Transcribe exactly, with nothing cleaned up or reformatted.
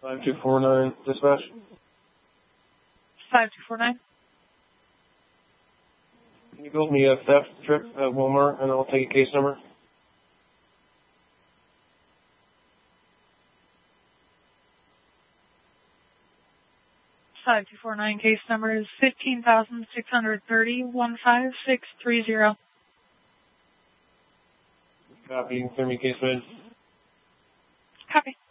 five two four nine, dispatch. five two four nine. Can you build me a theft trip at Walmart, and I'll take a case number? five two four nine, case number is fifteen thousand six hundred thirty, one five six three zero. Copy, clear me case made. Copy.